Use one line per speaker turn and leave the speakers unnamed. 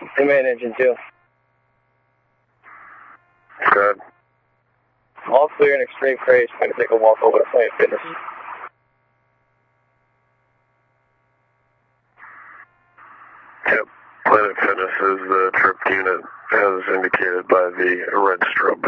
Hey man, engine 2.
Good.
All clear and extreme craze. Trying to take a walk over to Planet Fitness.
Yep. Planet Fitness is the trip unit as indicated by the red strobe.